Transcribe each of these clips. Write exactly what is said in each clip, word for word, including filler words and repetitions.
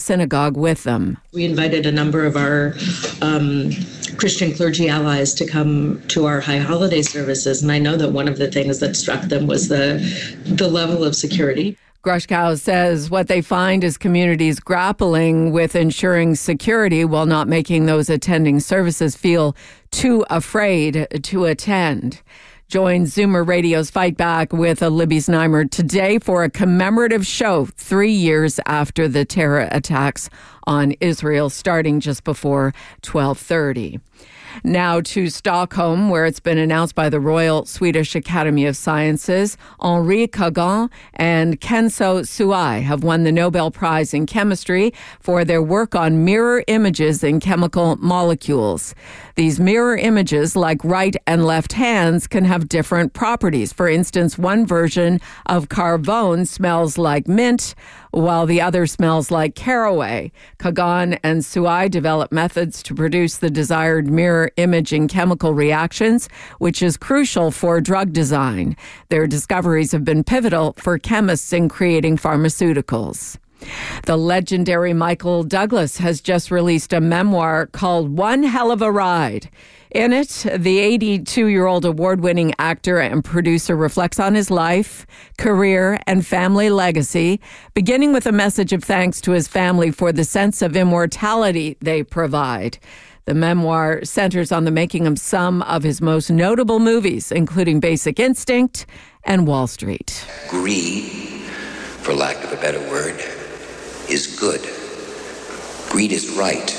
synagogue with them. We invited a number of our um, Christian clergy allies to come to our high holiday services, and I know that one of the things that struck them was the the level of security. Grushkow says what they find is communities grappling with ensuring security while not making those attending services feel too afraid to attend. Join Zoomer Radio's Fight Back with Libby Znaimer today for a commemorative show three years after the terror attacks on Israel, starting just before twelve thirty. Now to Stockholm, where it's been announced by the Royal Swedish Academy of Sciences, Henri Kagan and Kenzo Suai have won the Nobel Prize in Chemistry for their work on mirror images in chemical molecules. These mirror images, like right and left hands, can have different properties. For instance, one version of Carvone smells like mint, while the other smells like caraway. Kagan and Suai developed methods to produce the desired mirror image in chemical reactions, which is crucial for drug design. Their discoveries have been pivotal for chemists in creating pharmaceuticals. The legendary Michael Douglas has just released a memoir called One Hell of a Ride. In it, the eighty-two-year-old award-winning actor and producer reflects on his life, career, and family legacy, beginning with a message of thanks to his family for the sense of immortality they provide. The memoir centers on the making of some of his most notable movies, including Basic Instinct and Wall Street. Greed, for lack of a better word, is good. Greed is right.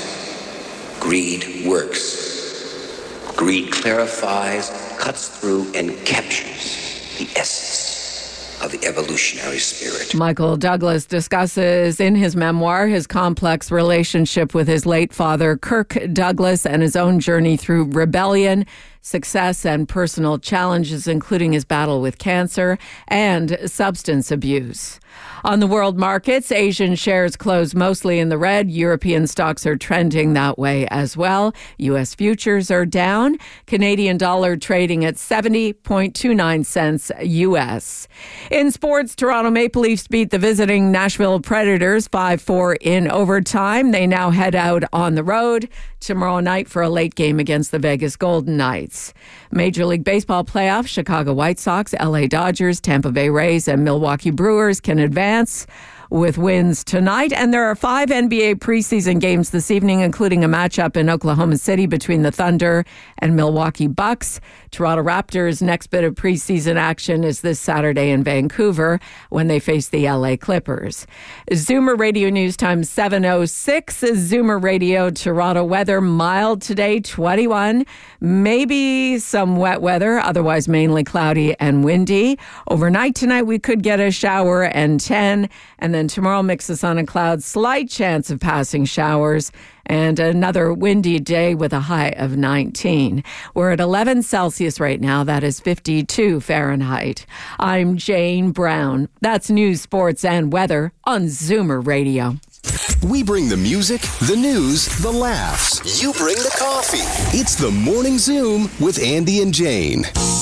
Greed works. Greed clarifies, cuts through, and captures the essence of the evolutionary spirit. Michael Douglas discusses in his memoir his complex relationship with his late father, Kirk Douglas, and his own journey through rebellion, success, and personal challenges, including his battle with cancer and substance abuse. On the world markets, Asian shares closed mostly in the red. European stocks are trending that way as well. U S futures are down. Canadian dollar trading at seventy point two nine cents U S. In sports, Toronto Maple Leafs beat the visiting Nashville Predators five four in overtime. They now head out on the road tomorrow night for a late game against the Vegas Golden Knights. Major League Baseball playoffs, Chicago White Sox, L A Dodgers, Tampa Bay Rays, and Milwaukee Brewers can advance with wins tonight. And there are five N B A preseason games this evening, including a matchup in Oklahoma City between the Thunder and Milwaukee Bucks. Toronto Raptors' next bit of preseason action is this Saturday in Vancouver when they face the L A Clippers. Zoomer Radio News Time seven oh six. Zoomer Radio Toronto weather mild today, twenty-one. Maybe some wet weather, otherwise mainly cloudy and windy. Overnight tonight we could get a shower and ten. And then tomorrow, mix of sun and clouds, slight chance of passing showers, and another windy day with a high of nineteen. We're at eleven Celsius right now. That is fifty-two Fahrenheit. I'm Jane Brown. That's news, sports, and weather on Zoomer Radio. We bring the music, the news, the laughs. You bring the coffee. It's the Morning Zoom with Andy and Jane.